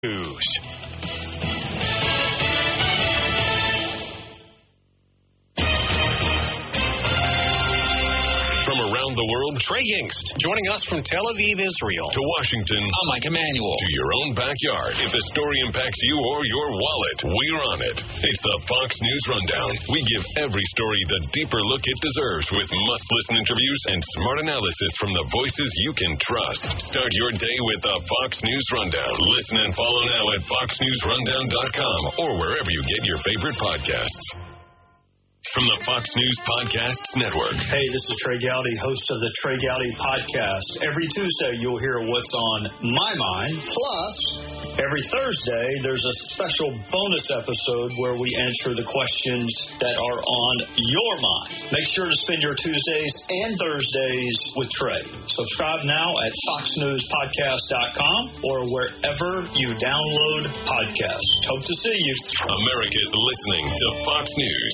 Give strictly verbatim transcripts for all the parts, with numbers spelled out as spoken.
News. From around the world, Trey Yingst. Joining us from Tel Aviv, Israel. To Washington. I'm Mike Emanuel. To your own backyard. If the story impacts you or your wallet, we're on it. It's the Fox News Rundown. We give every story the deeper look it deserves with must-listen interviews and smart analysis from the voices you can trust. Start your day with the Fox News Rundown. Listen and follow now at fox news rundown dot com or wherever you get your favorite podcasts. From the Fox News Podcasts Network. Hey, this is Trey Gowdy, host of the Trey Gowdy Podcast. Every Tuesday, you'll hear what's on my mind. Plus, every Thursday, there's a special bonus episode where we answer the questions that are on your mind. Make sure to spend your Tuesdays and Thursdays with Trey. Subscribe now at fox news podcast dot com or wherever you download podcasts. Hope to see you. America's listening to Fox News.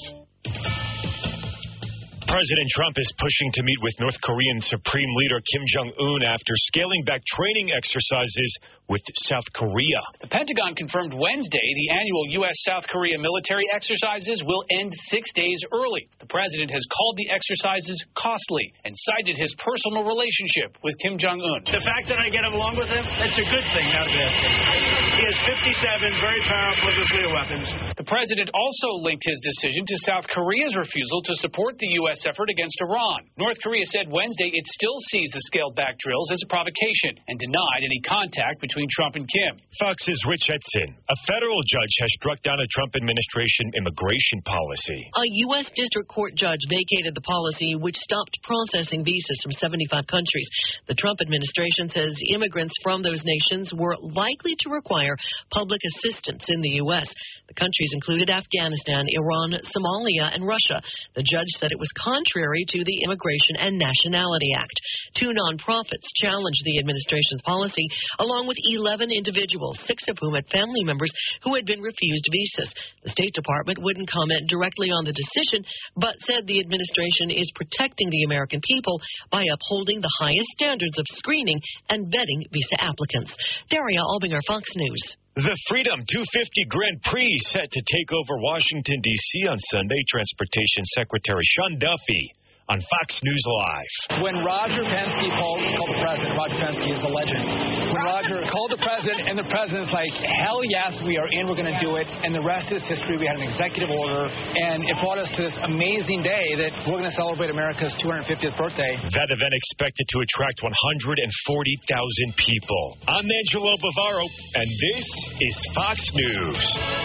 President Trump is pushing to meet with North Korean Supreme Leader Kim Jong-un after scaling back training exercises with South Korea. The Pentagon confirmed Wednesday the annual U S South Korea military exercises will end six days early. The president has called the exercises costly and cited his personal relationship with Kim Jong-un. The fact that I get along with him, that's a good thing, not a bad thing. He has fifty-seven very powerful nuclear weapons. The president also linked his decision to South Korea's refusal to support the U S effort against Iran. North Korea said Wednesday it still sees the scaled-back drills as a provocation and denied any contact between Trump and Kim. Fox's Rich Edson. A federal judge has struck down a Trump administration immigration policy. A U S district court judge vacated the policy which stopped processing visas from seventy-five countries. The Trump administration says immigrants from those nations were likely to require public assistance in the U S. The countries included Afghanistan, Iran, Somalia, and Russia. The judge said it was contrary to the Immigration and Nationality Act. Two nonprofits challenged the administration's policy, along with eleven individuals, six of whom had family members who had been refused visas. The State Department wouldn't comment directly on the decision, but said the administration is protecting the American people by upholding the highest standards of screening and vetting visa applicants. Daria Albinger, Fox News. The Freedom two fifty Grand Prix set to take over Washington, D C on Sunday. Transportation Secretary Sean Duffy on Fox News Live. When Roger Penske called, called the president, Roger Penske is the legend. When Roger called the president, and the president's like, hell yes, we are in, we're going to do it. And the rest is history. We had an executive order, and it brought us to this amazing day that we're going to celebrate America's two hundred fiftieth birthday. That event expected to attract one hundred forty thousand people. I'm Angelo Bavaro, and this is Fox News.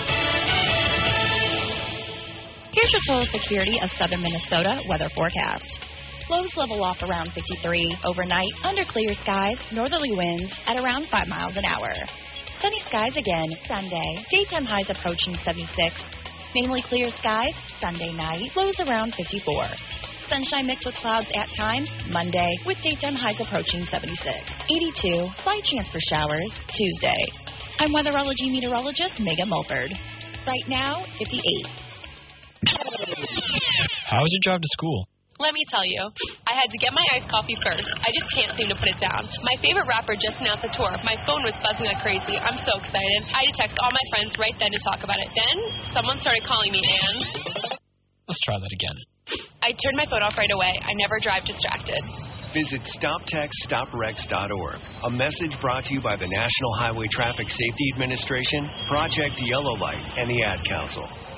Here's your total security of southern Minnesota weather forecast. Lows level off around fifty-three. Overnight, under clear skies, northerly winds at around five miles an hour. Sunny skies again Sunday. Daytime highs approaching seventy-six. Mainly clear skies Sunday night. Lows around fifty-four. Sunshine mixed with clouds at times Monday, with daytime highs approaching seventy-six. eighty-two. Slight chance for showers Tuesday. I'm weatherology meteorologist Megan Mulford. Right now, fifty-eight. How was your drive to school? Let me tell you, I had to get my iced coffee first. I just can't seem to put it down. My favorite rapper just announced a tour. My phone was buzzing like crazy. I'm so excited. I had to text all my friends right then to talk about it. Then, someone started calling me, and... Let's try that again. I turned my phone off right away. I never drive distracted. Visit stop text stop wrecks dot org. A message brought to you by the National Highway Traffic Safety Administration, Project Yellow Light, and the Ad Council.